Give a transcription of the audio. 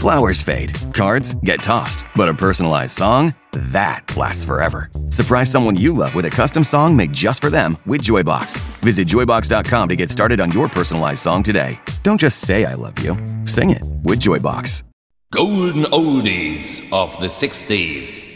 Flowers fade, cards get tossed, but a personalized song? That lasts forever. Surprise someone you love with a custom song made just for them with Joybox. Visit joybox.com to get started on your personalized song today. Don't just say I love you. Sing it with Joybox. Golden oldies of the 60s.